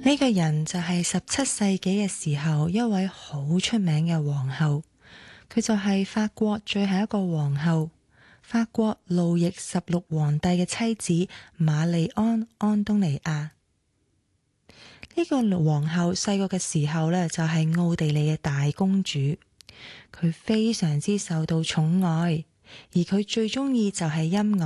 呢個人就係17世紀嘅時候一位好出名嘅皇后，佢就係法國最後一個皇后，法國路易16皇帝嘅妻子瑪麗安·安東尼亞。呢個皇后細個嘅時候呢，就係奧地利嘅大公主，佢非常之受到寵愛，而佢最中意就係音樂。